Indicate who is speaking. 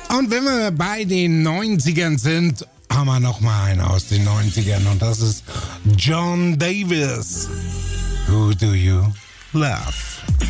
Speaker 1: Und wenn wir bei den 90ern sind, haben wir noch mal einen aus den 90ern und das ist John Davis. Who do you love?